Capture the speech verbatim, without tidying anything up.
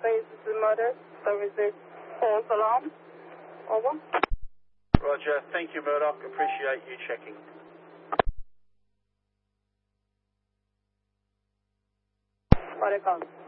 base is Murder, services false alarm. Over. Roger, thank you Murdoch, appreciate you checking. What a call.